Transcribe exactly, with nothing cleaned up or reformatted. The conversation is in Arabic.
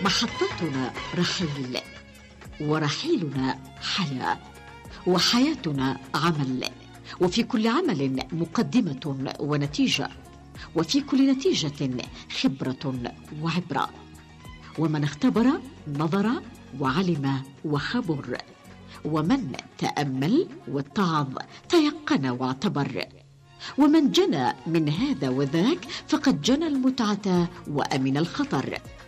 محطتنا رحيل، ورحيلنا حياة، وحياتنا عمل، وفي كل عمل مقدمة ونتيجة، وفي كل نتيجة خبرة وعبرة. ومن اختبر نظر وعلم وخبر، ومن تأمل واتعظ تيقن واعتبر، ومن جنى من هذا وذاك فقد جنى المتعة وأمن الخطر.